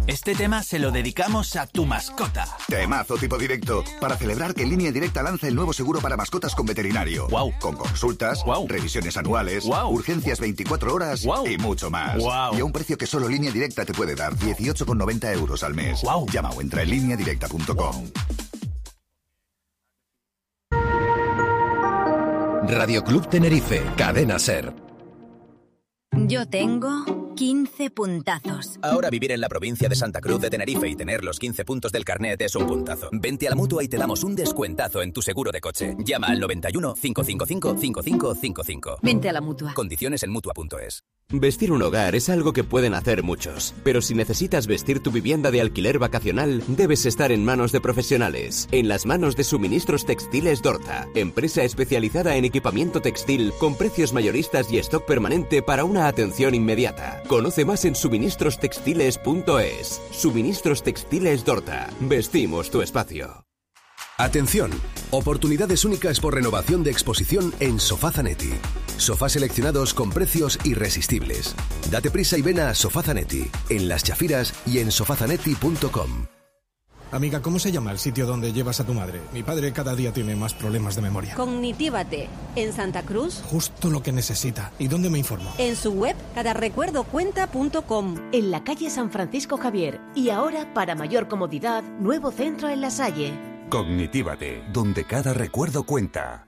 Este tema se lo dedicamos a tu mascota. Temazo tipo directo, para celebrar que Línea Directa lanza el nuevo seguro para mascotas con veterinario. Wow. Con consultas, revisiones anuales, urgencias 24 horas y mucho más. Y a un precio que solo Línea Directa te puede dar, 18,90 € al mes. Llama o entra en lineadirecta.com. Radio Club Tenerife, Cadena SER. Yo tengo 15 puntazos. Ahora vivir en la provincia de Santa Cruz de Tenerife y tener los 15 puntos del carnet es un puntazo. Vente a la Mutua y te damos un descuentazo en tu seguro de coche. Llama al 91 555 5555. Vente a la Mutua. Condiciones en Mutua.es. Vestir un hogar es algo que pueden hacer muchos, pero si necesitas vestir tu vivienda de alquiler vacacional, debes estar en manos de profesionales. En las manos de Suministros Textiles Dorta, empresa especializada en equipamiento textil con precios mayoristas y stock permanente para una atención inmediata. Conoce más en suministrostextiles.es. Suministros Textiles Dorta. Vestimos tu espacio. Atención, oportunidades únicas por renovación de exposición en Sofá Zanetti. Sofás seleccionados con precios irresistibles. Date prisa y ven a Sofá Zanetti, en Las Chafiras y en sofazanetti.com. Amiga, ¿cómo se llama el sitio donde llevas a tu madre? Mi padre cada día tiene más problemas de memoria. Cognitívate, en Santa Cruz. Justo lo que necesita. ¿Y dónde me informo? En su web, cadarrecuerdocuenta.com. En la calle San Francisco Javier. Y ahora, para mayor comodidad, nuevo centro en La Salle. Cognitívate, donde cada recuerdo cuenta.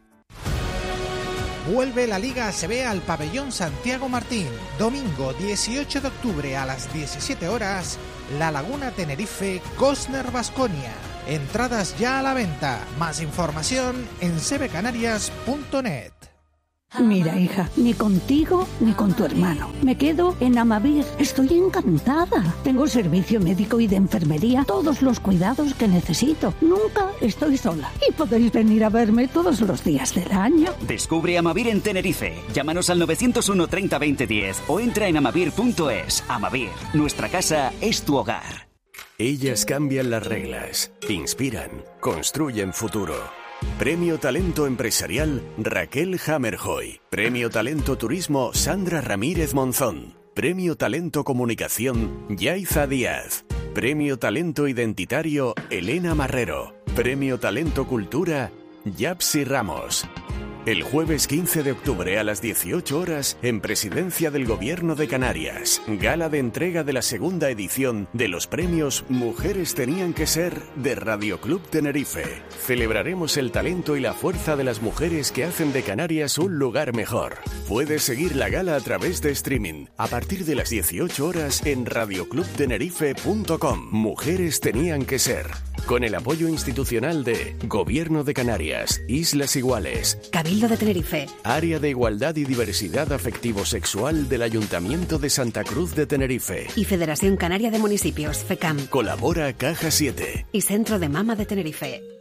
Vuelve la Liga ACB al Pabellón Santiago Martín. Domingo 18 de octubre a las 17 horas, La Laguna Tenerife, Cosner Baskonia. Entradas ya a la venta. Más información en cbcanarias.net. Mira, hija, ni contigo ni con tu hermano. Me quedo en Amavir. Estoy encantada. Tengo servicio médico y de enfermería, todos los cuidados que necesito. Nunca estoy sola. Y podéis venir a verme todos los días del año. Descubre Amavir en Tenerife. Llámanos al 901 30 20 10 o entra en amavir.es. Amavir, nuestra casa es tu hogar. Ellas cambian las reglas, inspiran, construyen futuro. Premio Talento Empresarial Raquel Hammerjoy. Premio Talento Turismo Sandra Ramírez Monzón. Premio Talento Comunicación Yaiza Díaz. Premio Talento Identitario Elena Marrero. Premio Talento Cultura Yapsi Ramos. El jueves 15 de octubre a las 18 horas en Presidencia del Gobierno de Canarias. Gala de entrega de la segunda edición de los premios Mujeres Tenían que Ser de Radio Club Tenerife. Celebraremos el talento y la fuerza de las mujeres que hacen de Canarias un lugar mejor. Puedes seguir la gala a través de streaming a partir de las 18 horas en radioclubtenerife.com. Mujeres Tenían que Ser. Con el apoyo institucional de Gobierno de Canarias, Islas Iguales, Cabildo de Tenerife, Área de Igualdad y Diversidad Afectivo-Sexual del Ayuntamiento de Santa Cruz de Tenerife y Federación Canaria de Municipios, FECAM. Colabora Caja 7 y Centro de Mama de Tenerife.